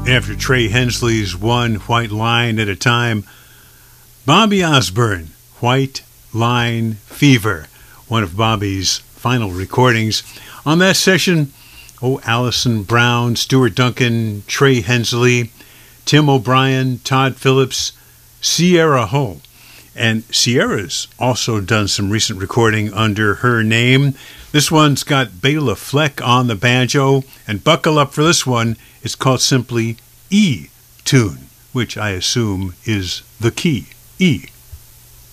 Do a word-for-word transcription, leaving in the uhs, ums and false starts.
After Trey Hensley's One White Line at a Time, Bobby Osborne, White Line Fever, one of Bobby's final recordings. On that session, oh, Alison Brown, Stuart Duncan, Trey Hensley, Tim O'Brien, Todd Phillips, Sierra Ho. And Sierra's also done some recent recording under her name. This one's got Bela Fleck on the banjo, and buckle up for this one. It's called simply E-Tune, which I assume is the key, E.